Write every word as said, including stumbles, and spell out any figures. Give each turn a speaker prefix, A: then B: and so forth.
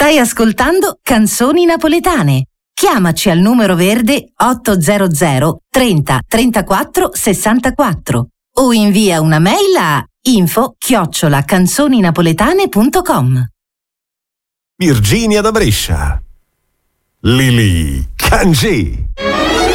A: Stai ascoltando Canzoni Napoletane. Chiamaci al numero verde ottocento trenta trentaquattro sessantaquattro o invia una mail a info chiocciola canzoninapoletane punto com.
B: Virginia da Brescia. Lili Cangi.